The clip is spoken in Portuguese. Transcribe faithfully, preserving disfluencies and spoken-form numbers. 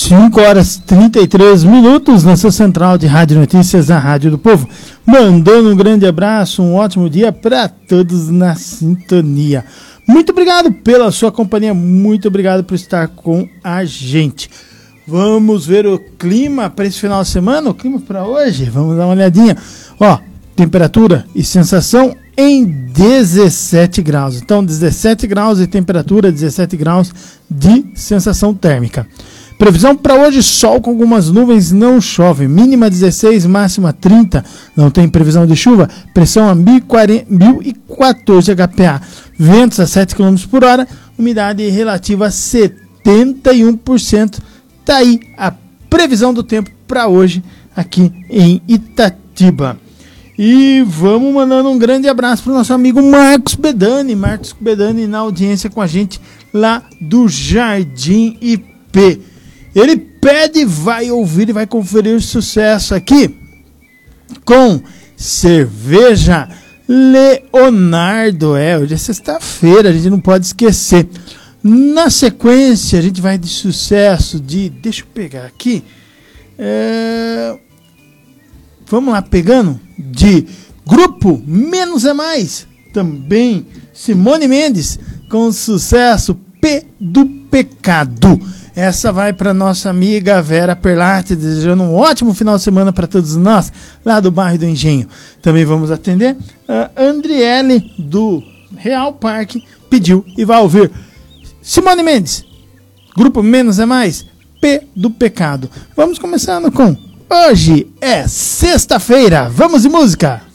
cinco horas e trinta e três minutos na sua central de Rádio Notícias, a Rádio do Povo. Mandando um grande abraço, um ótimo dia para todos na sintonia. Muito obrigado pela sua companhia, muito obrigado por estar com a gente. Vamos ver o clima para esse final de semana, o clima para hoje, vamos dar uma olhadinha. Ó, temperatura e sensação em dezessete graus. Então, dezessete graus de temperatura, dezessete graus de sensação térmica. Previsão para hoje, sol com algumas nuvens, não chove. Mínima dezesseis, máxima trinta. Não tem previsão de chuva. Pressão a mil e quatorze H P A. Ventos a sete quilômetros por hora. Umidade relativa a setenta e um por cento. Tá aí a previsão do tempo para hoje aqui em Itatiba. E vamos mandando um grande abraço para o nosso amigo Marcos Bedani. Marcos Bedani na audiência com a gente lá do Jardim I P. Ele pede, vai ouvir e vai conferir sucesso aqui com Cerveja Leonardo. É, hoje é sexta-feira, a gente não pode esquecer. Na sequência, a gente vai de sucesso de... Deixa eu pegar aqui. É... Vamos lá, pegando de Grupo Menos é Mais. Também Simone Mendes com sucesso P do Pecado. Essa vai para nossa amiga Vera Perlatti, desejando um ótimo final de semana para todos nós, lá do bairro do Engenho. Também vamos atender a Andriele, do Real Parque, pediu e vai ouvir Simone Mendes, Grupo Menos é Mais, P do Pecado. Vamos começando com Hoje é Sexta-feira. Vamos de música!